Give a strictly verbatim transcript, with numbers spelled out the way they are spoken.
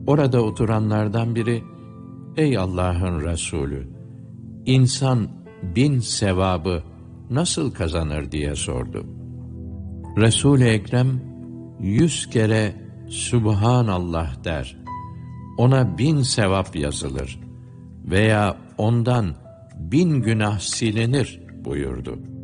Orada oturanlardan biri, ey Allah'ın Resulü, insan bin sevabı nasıl kazanır diye sordu. Resul-i Ekrem, yüz kere Subhanallah der, ona bin sevap yazılır veya ondan bin günah silinir buyurdu.